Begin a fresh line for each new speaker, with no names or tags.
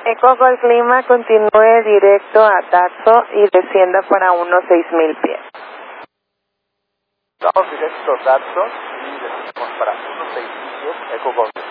Eco Golf Lima, continúe directo a Taxo y descienda para unos 6,000 pies.
Vamos directo a Taxo y descendemos para unos 6,000 pies, Eco Golf.